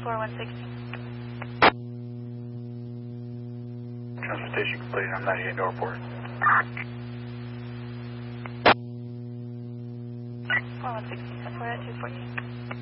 4160. Transportation completed. I'm 98 Northport. 4160, Sephora 214.